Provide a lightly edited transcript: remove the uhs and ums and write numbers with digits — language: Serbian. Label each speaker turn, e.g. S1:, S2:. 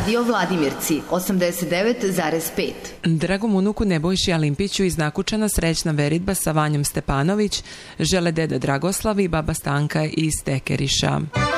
S1: Radio Vladimirci 89,5.
S2: Dragom unuku Nebojši Alimpiću iz Nakučana srećna veritba sa Vanjom Stepanović žele deda Dragoslav i baba Stanka iz Tekeriša.